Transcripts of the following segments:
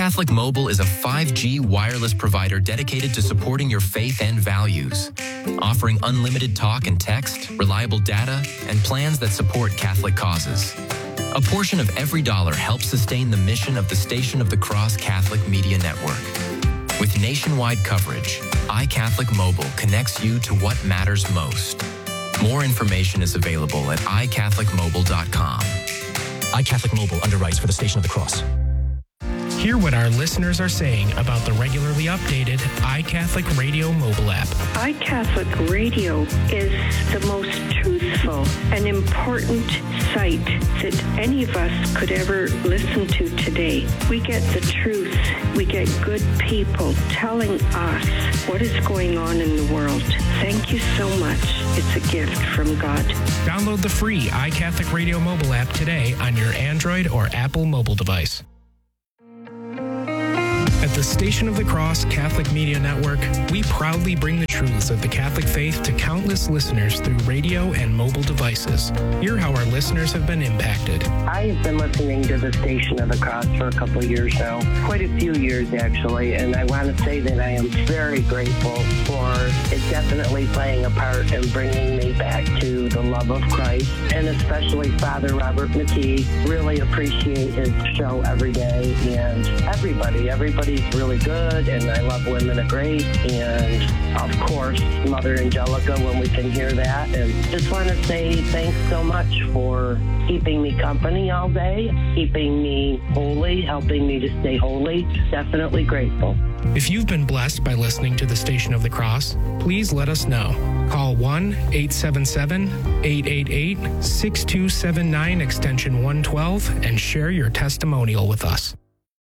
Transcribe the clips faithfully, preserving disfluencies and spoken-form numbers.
iCatholic Mobile is a five G wireless provider dedicated to supporting your faith and values, offering unlimited talk and text, reliable data, and plans that support Catholic causes. A portion of every dollar helps sustain the mission of the Station of the Cross Catholic Media Network. With nationwide coverage, iCatholic Mobile connects you to what matters most. More information is available at i catholic mobile dot com. iCatholic Mobile underwrites for the Station of the Cross. Hear what our listeners are saying about the regularly updated iCatholic Radio mobile app. iCatholic Radio is the most truthful and important site that any of us could ever listen to today. We get the truth. We get good people telling us what is going on in the world. Thank you so much. It's a gift from God. Download the free iCatholic Radio mobile app today on your Android or Apple mobile device. At the Station of the Cross Catholic Media Network, we proudly bring the truths of the Catholic faith to countless listeners through radio and mobile devices. Hear how our listeners have been impacted. I've been listening to the Station of the Cross for a couple of years now, quite a few years actually, and I want to say that I am very grateful for it definitely playing a part in bringing me back to the love of Christ, and especially Father Robert McKee. Really appreciate his show every day, and everybody, everybody He's really good, and I love Women of Grace, and of course, Mother Angelica when we can hear that. And just want to say thanks so much for keeping me company all day, keeping me holy, helping me to stay holy. Definitely grateful. If you've been blessed by listening to the Station of the Cross, please let us know. Call one eight seven seven, eight eight eight, six two seven nine extension one twelve and share your testimonial with us.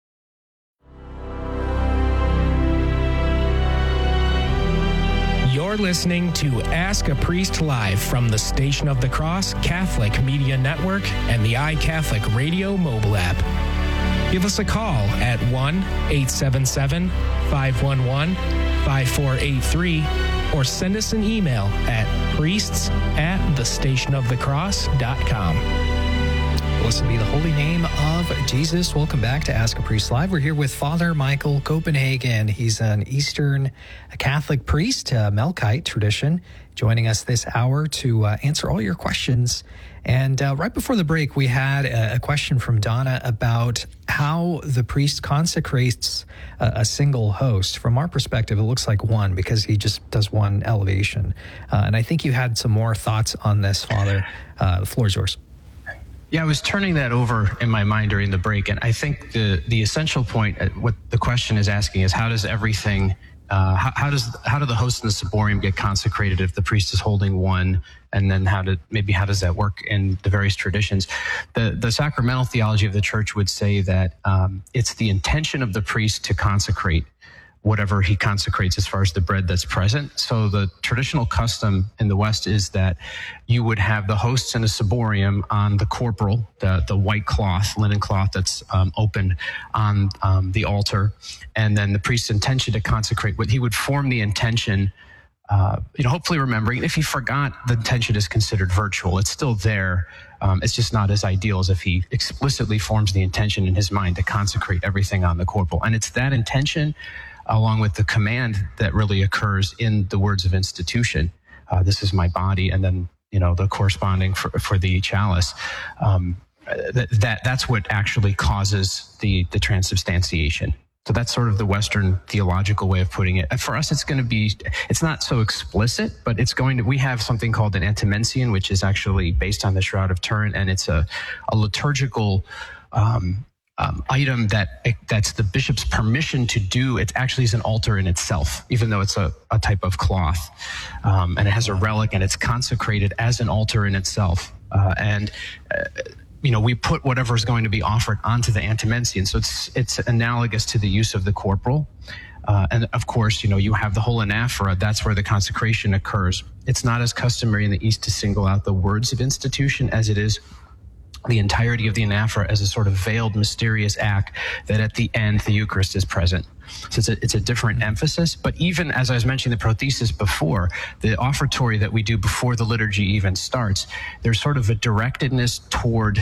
You're listening to Ask a Priest Live from the Station of the Cross Catholic Media Network and the iCatholic Radio mobile app. Give us a call at one eight seven seven, five one one, five four eight three or send us an email at priests at the station of the cross dot com. Blessed be the holy name of Jesus. Welcome back to Ask a Priest Live. We're here with Father Michael Copenhagen. He's an Eastern Catholic priest, uh, Melkite tradition, joining us this hour to uh, answer all your questions. And uh, right before the break, we had a, a question from Donna about how the priest consecrates a, a single host. From our perspective, it looks like one because he just does one elevation. Uh, and I think you had some more thoughts on this, Father. Uh, the floor is yours. Yeah, I was turning that over in my mind during the break, and I think the the essential point, what the question is asking, is how does everything, uh, how, how does how do the host and the ciborium get consecrated if the priest is holding one, and then how did maybe how does that work in the various traditions? The the sacramental theology of the Church would say that um, it's the intention of the priest to consecrate whatever he consecrates as far as the bread that's present. So the traditional custom in the West is that you would have the hosts and a ciborium on the corporal, the, the white cloth, linen cloth that's um, open on um, the altar, and then the priest's intention to consecrate. What he would form the intention, uh, you know, hopefully remembering. If he forgot, the intention is considered virtual. It's still there. Um, it's just not as ideal as if he explicitly forms the intention in his mind to consecrate everything on the corporal. And it's that intention, along with the command that really occurs in the words of institution. Uh, this is my body, and then, you know, the corresponding for, for the chalice. Um, that, that that's what actually causes the, the transubstantiation. So that's sort of the Western theological way of putting it. And for us, it's going to be, it's not so explicit, but it's going to, we have something called an antimension, which is actually based on the Shroud of Turin, and it's a, a liturgical um, Um, item that that's the bishop's permission to do. It actually is an altar in itself, even though it's a, a type of cloth, um, and it has a relic, and it's consecrated as an altar in itself. Uh, and uh, you know, we put whatever is going to be offered onto the antimension. So it's it's analogous to the use of the corporal. Uh, and of course, you know, you have the whole anaphora. That's where the consecration occurs. It's not as customary in the East to single out the words of institution as it is the entirety of the anaphora as a sort of veiled, mysterious act that at the end the Eucharist is present. So it's a, it's a different emphasis. But even as I was mentioning the prothesis before, the offertory that we do before the liturgy even starts, there's sort of a directedness toward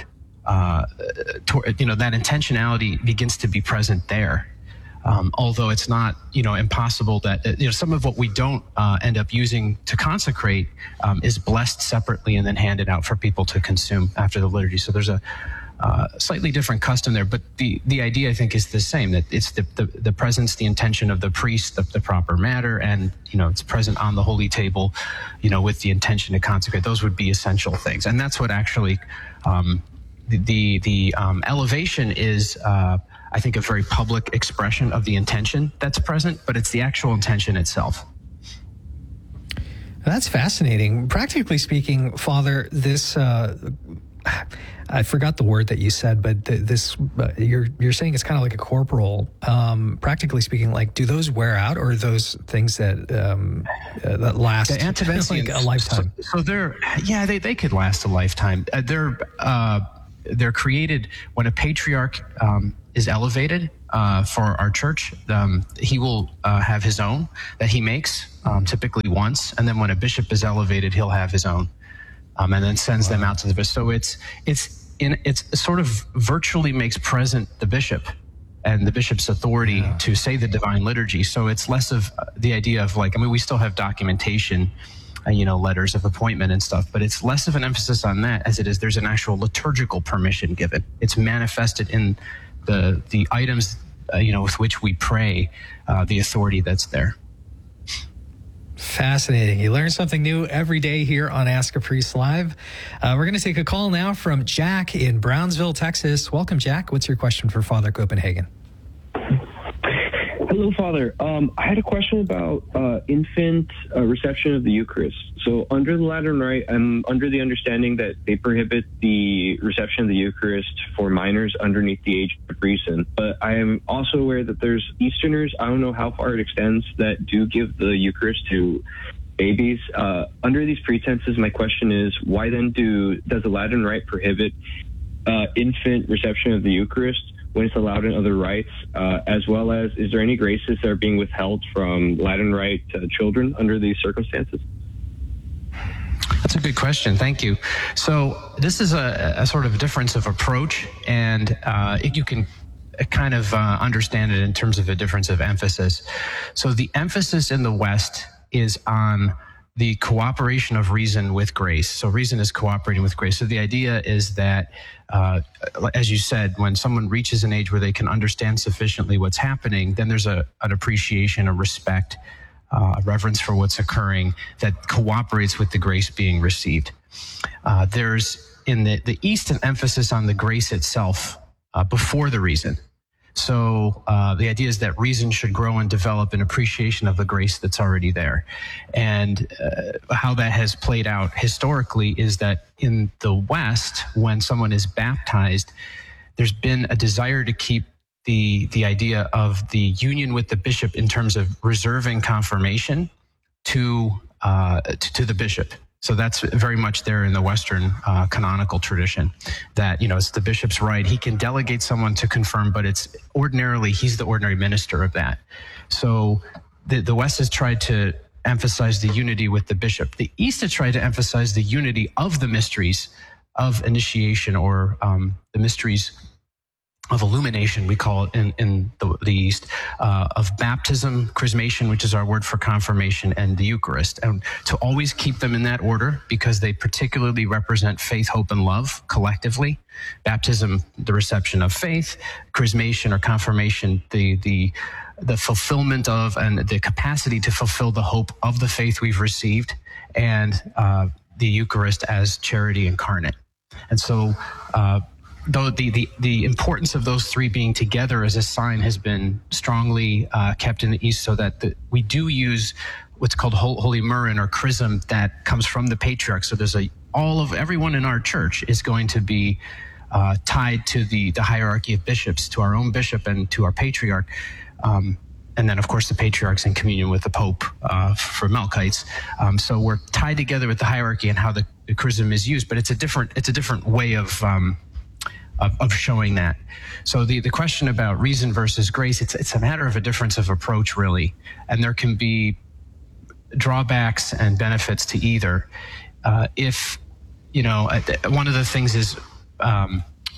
uh, to, you know, that intentionality begins to be present there. Um, although it's not, you know, impossible that, uh, you know, some of what we don't uh, end up using to consecrate um, is blessed separately and then handed out for people to consume after the liturgy. So there's a uh, slightly different custom there, but the, the idea, I think, is the same, that it's the, the, the presence, the intention of the priest, the, the proper matter, and, you know, it's present on the holy table, you know, with the intention to consecrate. Those would be essential things. And that's what actually um, the, the, the um, elevation is, uh, I think, a very public expression of the intention that's present, but it's the actual intention itself. That's fascinating. Practically speaking, Father, this, uh, I forgot the word that you said, but th- this, uh, you're, you're saying it's kind of like a corporal. Um, practically speaking, like, do those wear out, or are those things that, um, uh, that last the antiventians, like a lifetime? So, so they're, yeah, they, they could last a lifetime. Uh, they're, uh, they're created when a patriarch, um, is elevated uh, for our church. Um, he will uh, have his own that he makes, um, typically once, and then when a bishop is elevated, he'll have his own, um, and then sends wow. them out to the bishop. So it's it's in it's sort of virtually makes present the bishop and the bishop's authority yeah. to say the divine liturgy. So it's less of the idea of, like, I mean, we still have documentation, uh, you know, letters of appointment and stuff, but it's less of an emphasis on that as it is there's an actual liturgical permission given. It's manifested in the the items, uh, you know, with which we pray, uh, the authority that's there. Fascinating. You learn something new every day here on Ask a Priest Live. Uh, we're going to take a call now from Jack in Brownsville, Texas. Welcome, Jack. What's your question for Father Copenhagen? Hello, Father. Um, I had a question about uh, infant uh, reception of the Eucharist. So under the Lateran Rite, I'm under the understanding that they prohibit the reception of the Eucharist for minors underneath the age of reason. But I am also aware that there's Easterners, I don't know how far it extends, that do give the Eucharist to babies. Uh, under these pretenses, my question is, why then do does the Lateran Rite prohibit uh, infant reception of the Eucharist when it's allowed in other rites, uh, as well as, is there any graces that are being withheld from Lateran Rite uh, children under these circumstances? That's a good question. Thank you. So this is a, a sort of difference of approach, and uh, it, you can kind of uh, understand it in terms of a difference of emphasis. So the emphasis in the West is on the cooperation of reason with grace. So reason is cooperating with grace. So the idea is that, uh, as you said, when someone reaches an age where they can understand sufficiently what's happening, then there's a, an appreciation, a respect, uh, a reverence for what's occurring that cooperates with the grace being received. Uh, there's, in the, the East, an emphasis on the grace itself uh, before the reason. So uh, the idea is that reason should grow and develop an appreciation of the grace that's already there. And uh, how that has played out historically is that in the West, when someone is baptized, there's been a desire to keep the, the idea of the union with the bishop in terms of reserving confirmation to, uh, to, to the bishop. So that's very much there in the Western uh, canonical tradition, that, you know, it's the bishop's right. He can delegate someone to confirm, but it's ordinarily, he's the ordinary minister of that. So the, the West has tried to emphasize the unity with the bishop. The East has tried to emphasize the unity of the mysteries of initiation, or um, the mysteries of illumination, we call it in, in the, the East, uh, of baptism, chrismation, which is our word for confirmation, and the Eucharist. And to always keep them in that order, because they particularly represent faith, hope, and love collectively. Baptism, the reception of faith; chrismation or confirmation, the the the fulfillment of and the capacity to fulfill the hope of the faith we've received; and uh, the Eucharist as charity incarnate. And so, uh, though the, the, the importance of those three being together as a sign has been strongly uh, kept in the East, so that the, we do use what's called Holy Myrrh or chrism that comes from the patriarch. So there's a all of everyone in our church is going to be uh, tied to the, the hierarchy of bishops, to our own bishop and to our patriarch. Um, and then, of course, the patriarch's in communion with the Pope uh, for Melkites. Um, so we're tied together with the hierarchy and how the, the chrism is used, but it's a different it's a different way of um, Of, of showing that. So the, the question about reason versus grace, it's it's a matter of a difference of approach, really. And there can be drawbacks and benefits to either. Uh, if, you know, one of the things is um,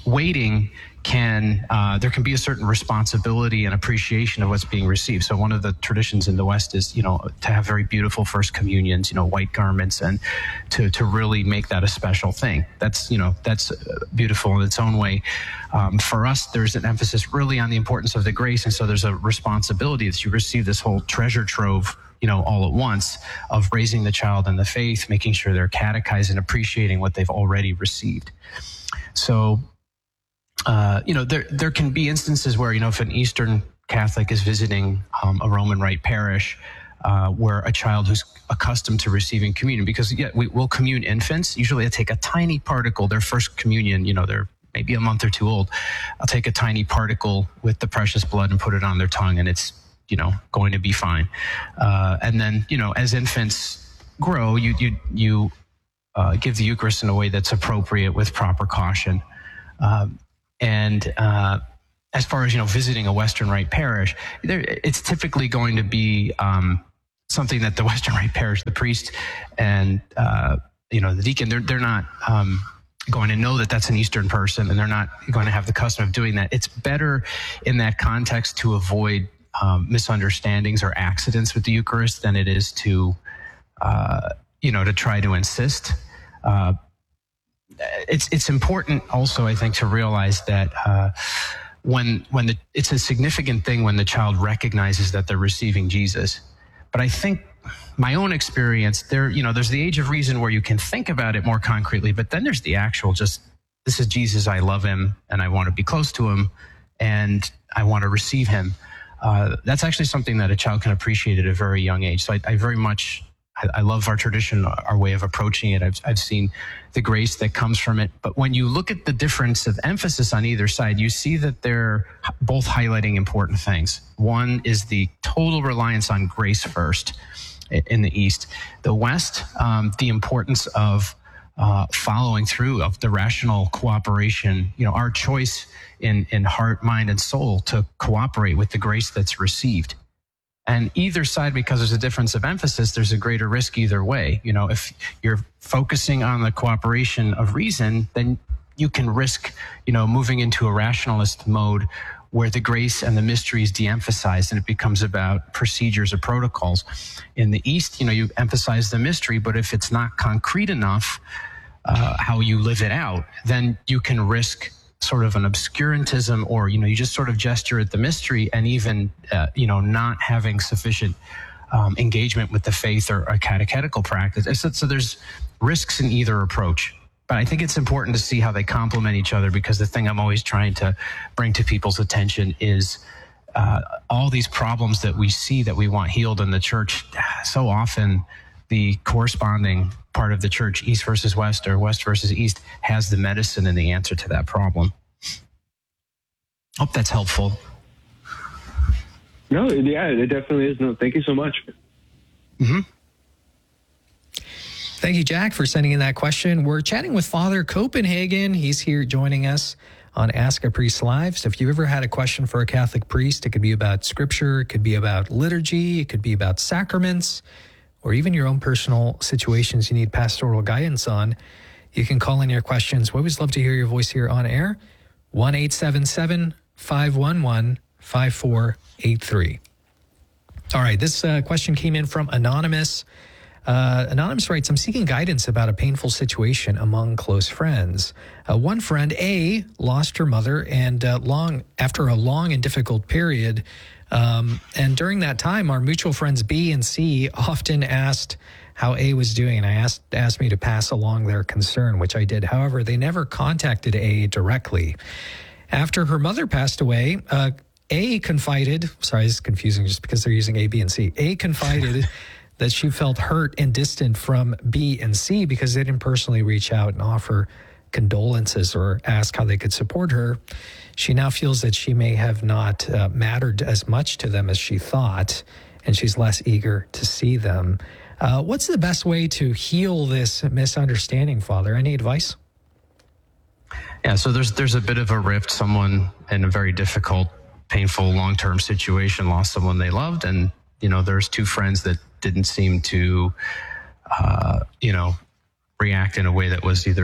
waiting can, uh, there can be a certain responsibility and appreciation of what's being received. So one of the traditions in the West is, you know, to have very beautiful first communions, you know, white garments, and to, to really make that a special thing. That's, you know, that's beautiful in its own way. Um, for us, there's an emphasis really on the importance of the grace. And so there's a responsibility that you receive this whole treasure trove, you know, all at once, of raising the child in the faith, making sure they're catechized and appreciating what they've already received. So, Uh, you know, there there can be instances where, you know, if an Eastern Catholic is visiting um, a Roman Rite parish, uh, where a child who's accustomed to receiving communion, because yeah, we will commune infants. Usually I take a tiny particle, their first communion, you know, they're maybe a month or two old. I'll take a tiny particle with the precious blood and put it on their tongue, and it's, you know, going to be fine. Uh, and then, you know, as infants grow, you, you, you uh, give the Eucharist in a way that's appropriate with proper caution. Um, And uh, as far as, you know, visiting a Western Rite parish, there, it's typically going to be um, something that the Western Rite parish, the priest and, uh, you know, the deacon, they're, they're not um, going to know that that's an Eastern person, and they're not going to have the custom of doing that. It's better in that context to avoid um, misunderstandings or accidents with the Eucharist than it is to, uh, you know, to try to insist. Uh, It's it's important also, I think, to realize that uh, when when the it's a significant thing when the child recognizes that they're receiving Jesus. But I think my own experience, there, you know, there's the age of reason where you can think about it more concretely, but then there's the actual just, this is Jesus, I love him, and I want to be close to him, and I want to receive him. Uh, that's actually something that a child can appreciate at a very young age. So I, I very much. I love our tradition, our way of approaching it. I've, I've seen the grace that comes from it. But when you look at the difference of emphasis on either side, you see that they're both highlighting important things. One is the total reliance on grace first in the East. The West, um, the importance of uh, following through, of the rational cooperation, you know, our choice in, in heart, mind, and soul to cooperate with the grace that's received. And either side, because there's a difference of emphasis, there's a greater risk either way. You know, if you're focusing on the cooperation of reason, then you can risk, you know, moving into a rationalist mode where the grace and the mystery is de-emphasized and it becomes about procedures or protocols. In the East, you know, you emphasize the mystery, but if it's not concrete enough, uh, how you live it out, then you can risk sort of an obscurantism, or, you know, you just sort of gesture at the mystery and even, uh, you know, not having sufficient um, engagement with the faith or a catechetical practice. So, so there's risks in either approach. But I think it's important to see how they complement each other, because the thing I'm always trying to bring to people's attention is uh, all these problems that we see that we want healed in the church. So often the corresponding part of the church, East versus West or West versus East, has the medicine and the answer to that problem. Hope that's helpful. No, yeah, it definitely is. No, thank you so much. Mm-hmm. Thank you, Jack, for sending in that question. We're chatting with Father Copenhagen. He's here joining us on Ask a Priest Live. So if you ever had a question for a Catholic priest, it could be about scripture, it could be about liturgy, it could be about sacraments, or even your own personal situations you need pastoral guidance on, you can call in your questions. We always love to hear your voice here on air. one eight seven seven, five one one, five four eight three. All right, this uh, question came in from Anonymous. Uh, Anonymous writes, I'm seeking guidance about a painful situation among close friends. Uh, one friend, A, lost her mother, and uh, long after a long and difficult period, Um, and during that time, our mutual friends B and C often asked how A was doing, and I asked asked me to pass along their concern, which I did. However, they never contacted A directly. After her mother passed away, uh, A confided, sorry, this is confusing just because they're using A, B, and C. A confided that she felt hurt and distant from B and C because they didn't personally reach out and offer condolences or ask how they could support her. She now feels that she may have not uh, mattered as much to them as she thought, and she's less eager to see them. Uh, what's the best way to heal this misunderstanding, Father? Any advice? Yeah, so there's there's a bit of a rift. Someone in a very difficult, painful, long-term situation lost someone they loved, and, you know, there's two friends that didn't seem to, uh, you know, react in a way that was either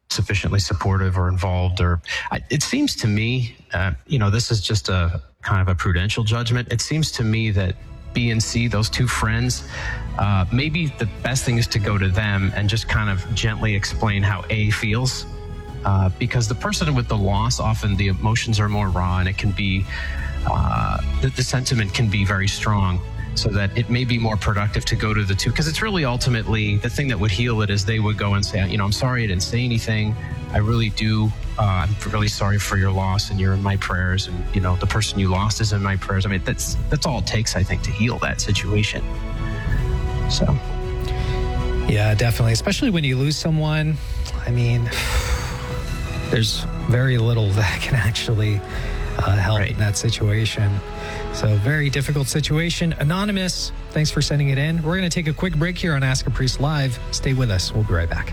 sufficiently supportive or involved. Or I, it seems to me, uh, you know, this is just a kind of a prudential judgment. It seems to me that B and C, those two friends, uh, maybe the best thing is to go to them and just kind of gently explain how A feels. Uh, because the person with the loss, often the emotions are more raw, and it can be, uh, the, the sentiment can be very strong, so that it may be more productive to go to the two. Because it's really ultimately the thing that would heal it is they would go and say, you know, I'm sorry I didn't say anything. I really do. Uh, I'm really sorry for your loss, and you're in my prayers. And, you know, the person you lost is in my prayers. I mean, that's that's all it takes, I think, to heal that situation. So. Yeah, definitely. Especially when you lose someone. I mean, there's very little that can actually uh, help right. in that situation. So very difficult situation. Anonymous, thanks for sending it in. We're going to take a quick break here on Ask a Priest Live. Stay with us. We'll be right back.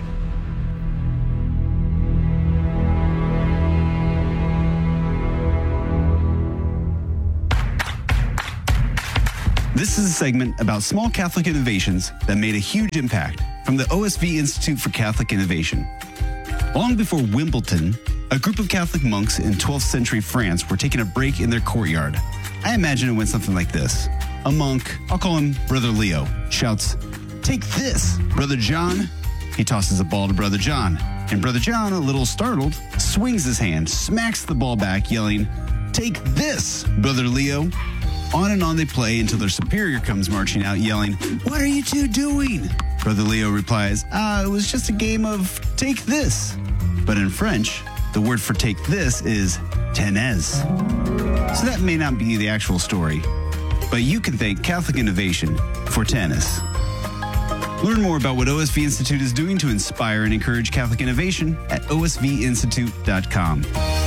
This is a segment about small Catholic innovations that made a huge impact from the O S V Institute for Catholic Innovation. Long before Wimbledon, a group of Catholic monks in twelfth century France were taking a break in their courtyard. I imagine it went something like this. A monk, I'll call him Brother Leo, shouts, "Take this, Brother John." He tosses a ball to Brother John, and Brother John, a little startled, swings his hand, smacks the ball back, yelling, "Take this, Brother Leo." On and on they play until their superior comes marching out, yelling, "What are you two doing?" Brother Leo replies, "Ah, it was just a game of take this." But in French, the word for take this is tenez. So that may not be the actual story, but you can thank Catholic Innovation for tennis. Learn more about what O S V Institute is doing to inspire and encourage Catholic innovation at O S V institute dot com.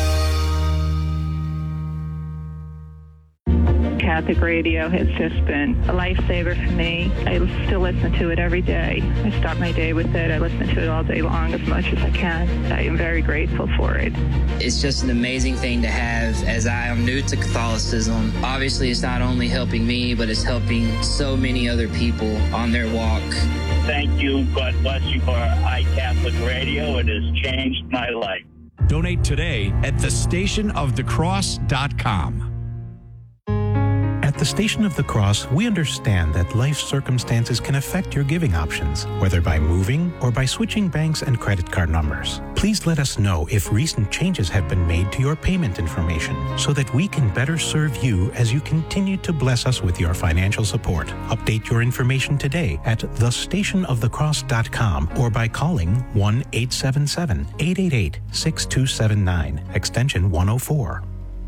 Catholic radio has just been a lifesaver for me. I still listen to it every day. I start my day with it. I listen to it all day long as much as I can. I am very grateful for it. It's just an amazing thing to have, as I am new to Catholicism. Obviously, it's not only helping me, but it's helping so many other people on their walk. Thank you. God bless you for iCatholic Radio. It has changed my life. Donate today at the station of the cross dot com. At the Station of the Cross, we understand that life circumstances can affect your giving options, whether by moving or by switching banks and credit card numbers. Please let us know if recent changes have been made to your payment information so that we can better serve you as you continue to bless us with your financial support. Update your information today at the station of the cross dot com or by calling one eight seven seven, eight eight eight, six two seven nine, extension one oh four.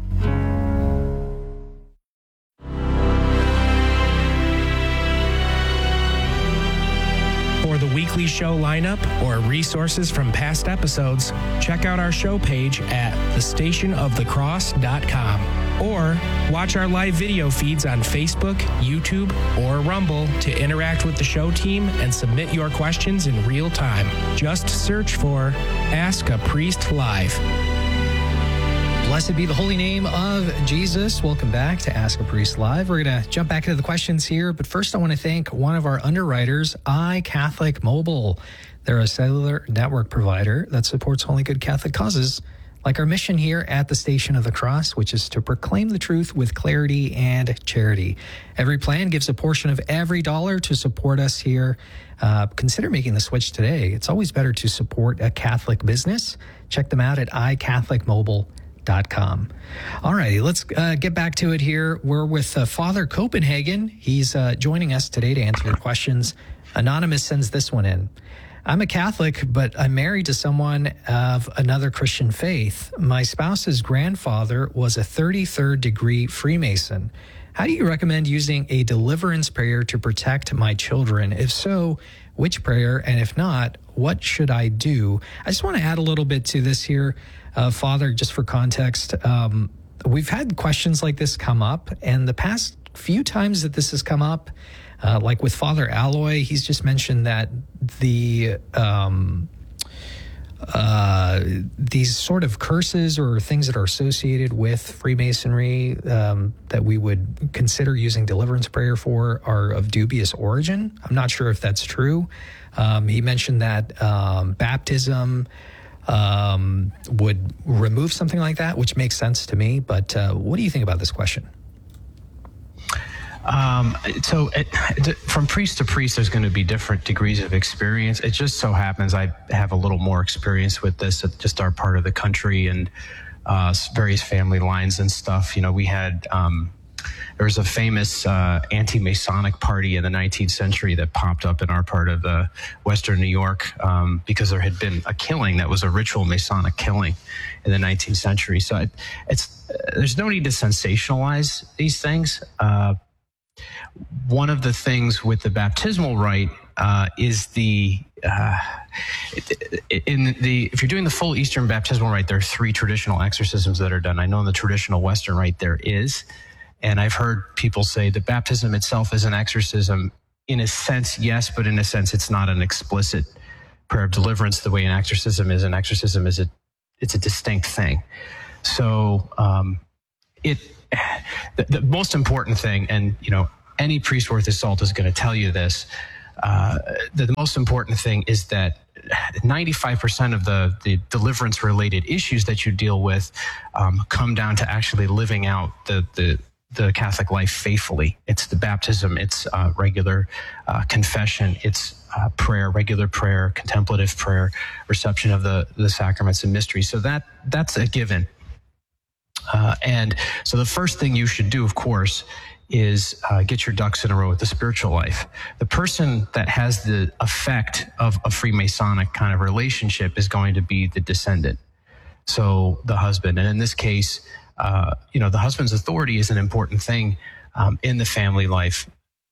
For the weekly show lineup or resources from past episodes, check out our show page at the station of the cross dot com or watch our live video feeds on Facebook, YouTube, or Rumble to interact with the show team and submit your questions in real time. Just search for Ask a Priest Live. Blessed be the holy name of Jesus. Welcome back to Ask a Priest Live. We're going to jump back into the questions here, but first I want to thank one of our underwriters, iCatholic Mobile. They're a cellular network provider that supports only good Catholic causes, like our mission here at the Station of the Cross, which is to proclaim the truth with clarity and charity. Every plan gives a portion of every dollar to support us here. Uh, consider making the switch today. It's always better to support a Catholic business. Check them out at i catholic mobile dot com. All righty, let's uh, get back to it here. We're with uh, Father Copenhagen. He's uh, joining us today to answer your questions. Anonymous sends this one in. I'm a Catholic, but I'm married to someone of another Christian faith. My spouse's grandfather was a thirty-third degree Freemason. How do you recommend using a deliverance prayer to protect my children? If so, which prayer? And if not, what should I do? I just want to add a little bit to this here, uh, Father, just for context. Um, we've had questions like this come up, and the past few times that this has come up, uh, like with Father Alloy, he's just mentioned that the um, uh, these sort of curses or things that are associated with Freemasonry um, that we would consider using deliverance prayer for are of dubious origin. I'm not sure if that's true. Um, he mentioned that um, baptism um, would remove something like that, which makes sense to me. But uh, what do you think about this question? Um, so it, from priest to priest, there's going to be different degrees of experience. It just so happens I have a little more experience with this at just our part of the country and uh, various family lines and stuff. You know, we had, um, there was a famous uh, anti-Masonic party in the nineteenth century that popped up in our part of the Western New York um, because there had been a killing that was a ritual Masonic killing in the nineteenth century. So it, it's uh, there's no need to sensationalize these things. Uh, One of the things with the baptismal rite uh, is the uh, in the if you're doing the full Eastern baptismal rite, there are three traditional exorcisms that are done. I know in the traditional Western rite there is, and I've heard people say the baptism itself is an exorcism. In a sense, yes, but in a sense, it's not an explicit prayer of deliverance the way an exorcism is. An exorcism is a it's a distinct thing. So um, it the, the most important thing, and you know. Any priest worth his salt is going to tell you this. Uh, the, the most important thing is that ninety-five percent of the, the deliverance-related issues that you deal with um, come down to actually living out the, the, the Catholic life faithfully. It's the baptism, it's uh, regular uh, confession, it's uh, prayer, regular prayer, contemplative prayer, reception of the, the sacraments and mysteries. So that that's a given. Uh, and so the first thing you should do, of course, is uh, get your ducks in a row with the spiritual life. The person that has the effect of a Freemasonic kind of relationship is going to be the descendant, so the husband. And in this case, uh, you know, the husband's authority is an important thing um, in the family life.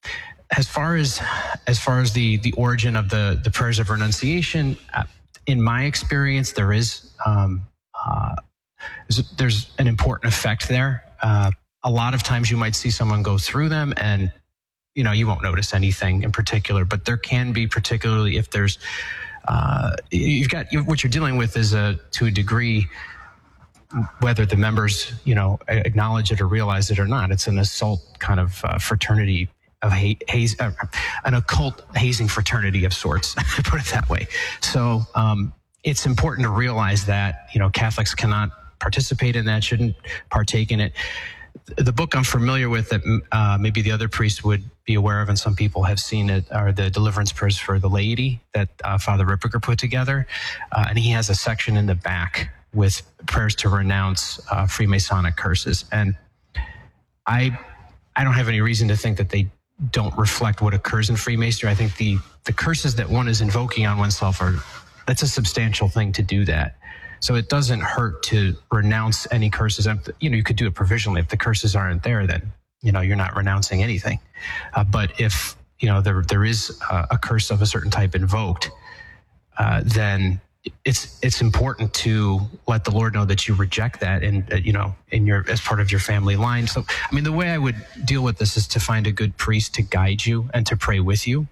As far as as far as the the origin of the the prayers of renunciation, uh, in my experience, there is um, uh, there's, there's an important effect there. Uh, A lot of times you might see someone go through them and, you know, you won't notice anything in particular, but there can be, particularly if there's, uh, you've got, what you're dealing with is a, to a degree, whether the members, you know, acknowledge it or realize it or not, it's an assault kind of uh, fraternity of ha- haze, uh, an occult hazing fraternity of sorts, put it that way. So um, it's important to realize that, you know, Catholics cannot participate in that, shouldn't partake in it. The book I'm familiar with that uh, maybe the other priests would be aware of, and some people have seen it, are the deliverance prayers for the laity that uh, Father Ripperger put together. Uh, and he has a section in the back with prayers to renounce uh, Freemasonic curses. And I I don't have any reason to think that they don't reflect what occurs in Freemasonry. I think the, the curses that one is invoking on oneself are, that's a substantial thing to do that. So it doesn't hurt to renounce any curses. You know, you could do it provisionally. If the curses aren't there, then, you know, you're not renouncing anything. Uh, but if, you know, there there is a, a curse of a certain type invoked, uh, then it's it's important to let the Lord know that you reject that, and uh, you know, in your as part of your family line. So, I mean, the way I would deal with this is to find a good priest to guide you and to pray with you.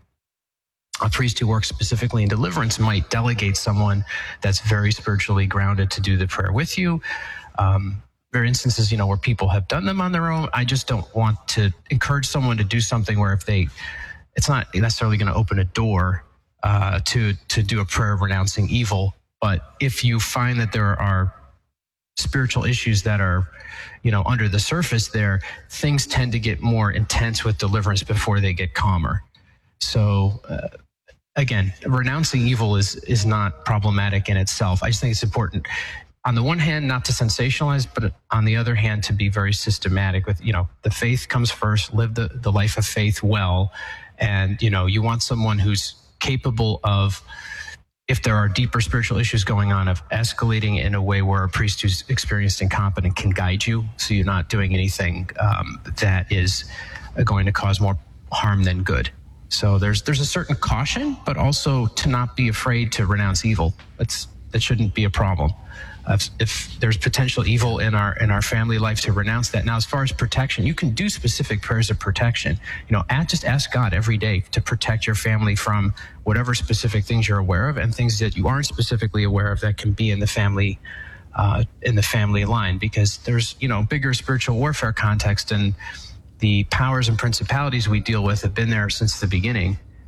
A priest who works specifically in deliverance might delegate someone that's very spiritually grounded to do the prayer with you. Um, there are instances, you know, where people have done them on their own. I just don't want to encourage someone to do something where if they, it's not necessarily going to open a door uh, to to do a prayer renouncing evil. But if you find that there are spiritual issues that are, you know, under the surface there, things tend to get more intense with deliverance before they get calmer. So, uh, again, renouncing evil is is not problematic in itself. I just think it's important, on the one hand, not to sensationalize, but on the other hand, to be very systematic with, you know, the faith comes first, live the, the life of faith well. And, you know, you want someone who's capable of, if there are deeper spiritual issues going on, of escalating in a way where a priest who's experienced and competent can guide you. So you're not doing anything um, that is going to cause more harm than good. So there's there's a certain caution, but also to not be afraid to renounce evil. That's that shouldn't be a problem. If, if there's potential evil in our in our family life, to renounce that. Now, as far as protection, you can do specific prayers of protection. You know, ask, just ask God every day to protect your family from whatever specific things you're aware of, and things that you aren't specifically aware of that can be in the family uh, in the family line. Because there's, you know, bigger spiritual warfare context, and the powers and principalities we deal with have been there since the beginning.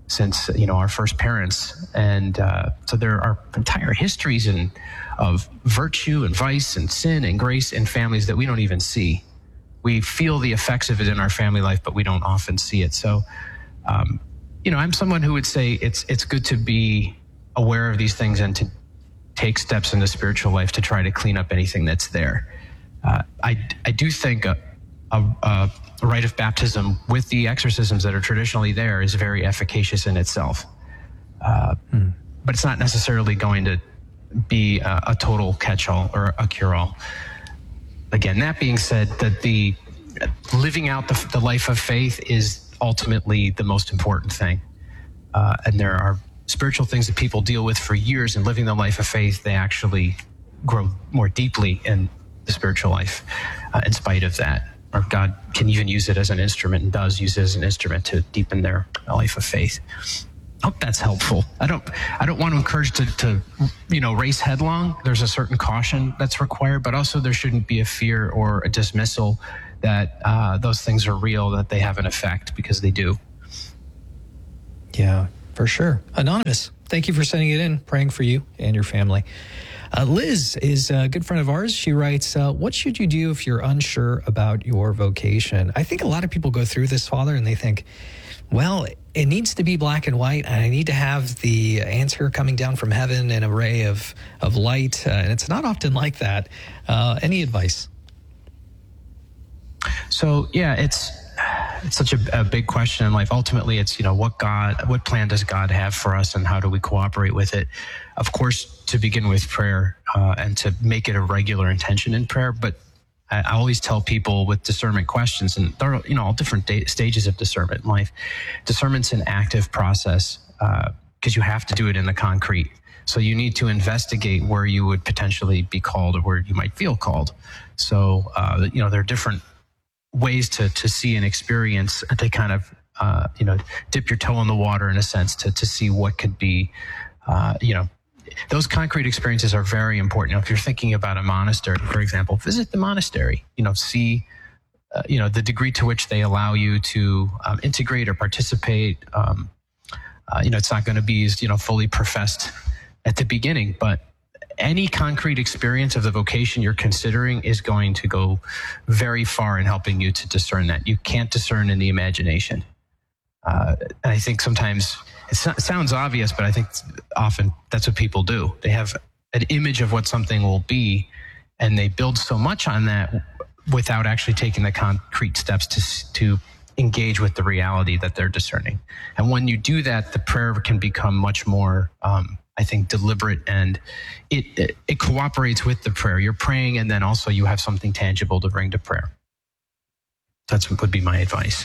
since, you know, our first parents. And uh, so there are entire histories in, of virtue and vice and sin and grace in families that we don't even see. We feel the effects of it in our family life, but we don't often see it. So, um, you know, I'm someone who would say it's it's good to be aware of these things and to take steps in the spiritual life to try to clean up anything that's there. Uh, I, I do think a, a, a rite of baptism with the exorcisms that are traditionally there is very efficacious in itself. Uh, hmm. But it's not necessarily going to be a, a total catch-all or a cure-all. Again, that being said, that the living out the, the life of faith is ultimately the most important thing. Uh, and there are spiritual things that people deal with for years, and living the life of faith, they actually grow more deeply in the spiritual life uh, in spite of that. Or God can even use it as an instrument, and does use it as an instrument to deepen their life of faith. I hope that's helpful. I don't I don't want to encourage to, to, you know, race headlong. There's a certain caution that's required, but also there shouldn't be a fear or a dismissal that uh, those things are real, that they have an effect, because they do. Yeah, for sure. Anonymous, thank you for sending it in, praying for you and your family. Uh, Liz is a good friend of ours. She writes, uh, what should you do if you're unsure about your vocation? I think a lot of people go through this, Father, and they think, well, it needs to be black and white, and I need to have the answer coming down from heaven in a ray of, of light. Uh, and it's not often like that. Uh, any advice? So, yeah, it's it's such a, a big question in life. Ultimately, it's, you know, what God, what plan does God have for us, and how do we cooperate with it? Of course, to begin with prayer uh, and to make it a regular intention in prayer. But I, I always tell people with discernment questions, and there are, you know, all different da- stages of discernment in life. Discernment's an active process because uh, you have to do it in the concrete. So you need to investigate where you would potentially be called or where you might feel called. So, uh, you know, there are different ways to to see and experience, to kind of, uh, you know, dip your toe in the water in a sense to to see what could be, uh, you know, those concrete experiences are very important. You know, if you're thinking about a monastery, for example, visit the monastery, you know, see, uh, you know, the degree to which they allow you to um, integrate or participate. Um, uh, you know, it's not going to be, you know, fully professed at the beginning, but any concrete experience of the vocation you're considering is going to go very far in helping you to discern that. You can't discern in the imagination. Uh, and I think sometimes it sounds obvious, but I think often that's what people do. They have an image of what something will be, and they build so much on that without actually taking the concrete steps to to engage with the reality that they're discerning. And when you do that, the prayer can become much more, um, I think, deliberate, and it, it it cooperates with the prayer. You're praying, and then also you have something tangible to bring to prayer. That's what would be my advice.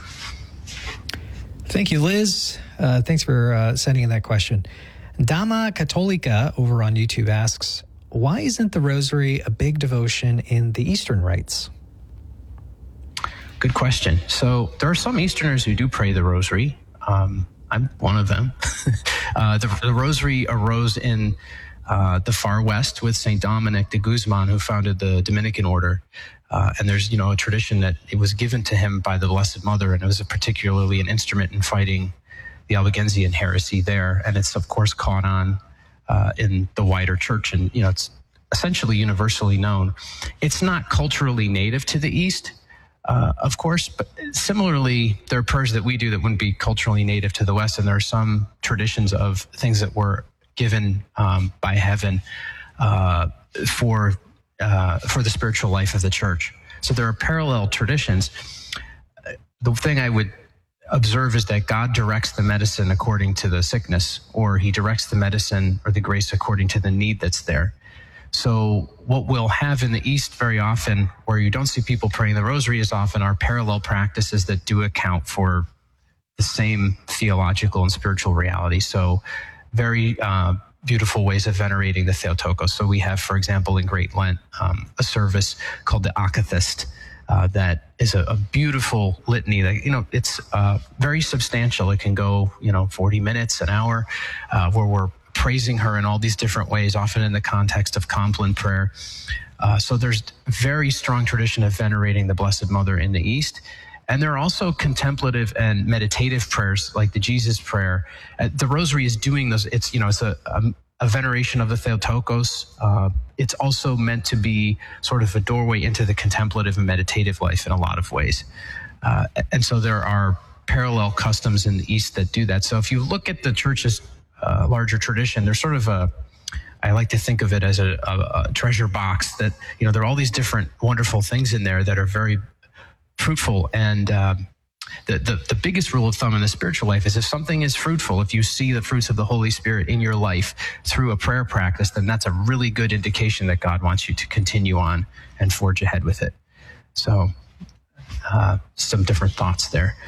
Thank you, Liz. Uh, thanks for uh, sending in that question. Dama Católica over on YouTube asks, why isn't the rosary a big devotion in the Eastern rites? Good question. So there are some Easterners who do pray the rosary. Um, I'm one of them. uh, the, the rosary arose in uh, the far west with Saint Dominic de Guzman, who founded the Dominican order. Uh, and there's, you know, a tradition that it was given to him by the Blessed Mother, and it was a particularly an instrument in fighting the Albigensian heresy there. And it's, of course, caught on uh, in the wider church, and, you know, it's essentially universally known. It's not culturally native to the East, uh, of course, but similarly, there are prayers that we do that wouldn't be culturally native to the West, and there are some traditions of things that were given um, by heaven uh, for Uh, for the spiritual life of the church. So there are parallel traditions. The thing I would observe is that God directs the medicine according to the sickness, or he directs the medicine or the grace according to the need that's there. So what we'll have in the East very often, where you don't see people praying the rosary as often, are parallel practices that do account for the same theological and spiritual reality. So very uh, beautiful ways of venerating the Theotokos. So we have, for example, in Great Lent, um, a service called the Akathist uh, that is a, a beautiful litany that, you know, it's uh, very substantial. It can go, you know, forty minutes, an hour, uh, where we're praising her in all these different ways, often in the context of Compline prayer. Uh, so there's very strong tradition of venerating the Blessed Mother in the East. And there are also contemplative and meditative prayers, like the Jesus Prayer. Uh, the Rosary is doing those. It's, you know, it's a, a, a veneration of the Theotokos. Uh, it's also meant to be sort of a doorway into the contemplative and meditative life in a lot of ways. Uh, and so there are parallel customs in the East that do that. So if you look at the Church's uh, larger tradition, there's sort of a, I like to think of it as a, a, a treasure box that, you know, there are all these different wonderful things in there that are very fruitful. And um, the, the, the biggest rule of thumb in the spiritual life is if something is fruitful, if you see the fruits of the Holy Spirit in your life through a prayer practice, then that's a really good indication that God wants you to continue on and forge ahead with it. So uh, some different thoughts there.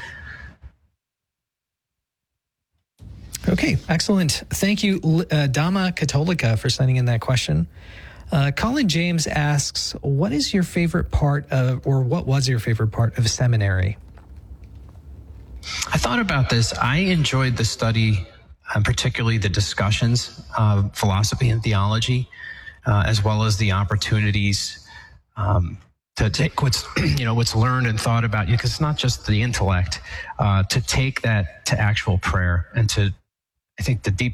Okay, excellent. Thank you, uh, Dama Catholica, for sending in that question. Uh, Colin James asks, what is your favorite part of, or what was your favorite part of seminary? I thought about this. I enjoyed the study, um, particularly the discussions of philosophy and theology, uh, as well as the opportunities um, to take what's, you know, what's learned and thought about, because it's not just the intellect, uh, to take that to actual prayer and to, I think the deep